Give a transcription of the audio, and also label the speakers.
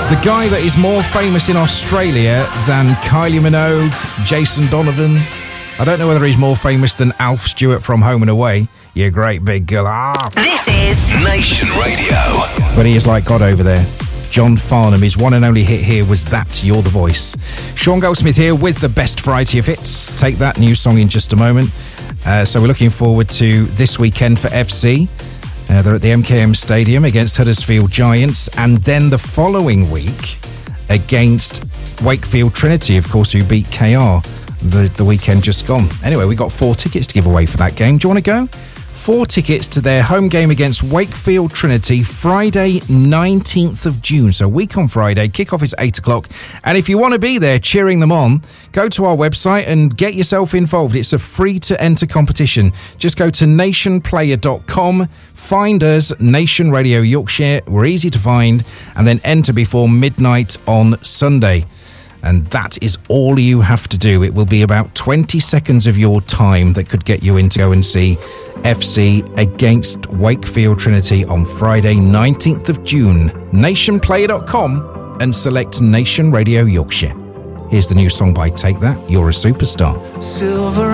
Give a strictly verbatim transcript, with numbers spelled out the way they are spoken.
Speaker 1: The guy that is more famous in Australia than Kylie Minogue, Jason Donovan. I don't know whether he's more famous than Alf Stewart from Home and Away. You great big girl. Ah.
Speaker 2: This is
Speaker 3: Nation Radio.
Speaker 1: But he is like God over there. John Farnham, his one and only hit here was That You're the Voice. Sean Goldsmith here with the best variety of hits. Take That new song in just a moment. Uh, so we're looking forward to this weekend for F C. Uh, they're at the M K M Stadium against Huddersfield Giants, and then the following week against Wakefield Trinity, of course, who beat K R the, the weekend just gone. Anyway, we got four tickets to give away for that game. Do you want to go? Four tickets to their home game against Wakefield Trinity, Friday, nineteenth of June. So week on Friday, kickoff is eight o'clock. And if you want to be there cheering them on, go to our website and get yourself involved. It's a free-to-enter competition. Just go to nation player dot com, find us, Nation Radio Yorkshire. We're easy to find. And then enter before midnight on Sunday. And that is all you have to do. It will be about twenty seconds of your time that could get you in to go and see F C against Wakefield Trinity on Friday, nineteenth of June. nation player dot com and select Nation Radio Yorkshire. Here's the new song by Take That, You're a Superstar.
Speaker 4: Silver